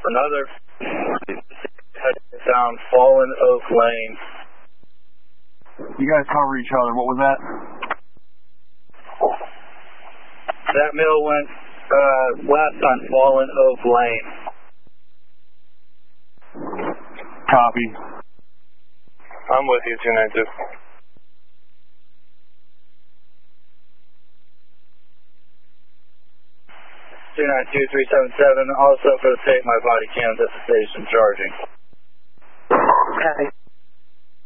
Another had found Fallen Oak Lane. You guys cover each other. What was that? That mill went west on Fallen Oak Lane. Copy. I'm with you, 292. 292-377, also for the tape my body cams at the station charging. Copy.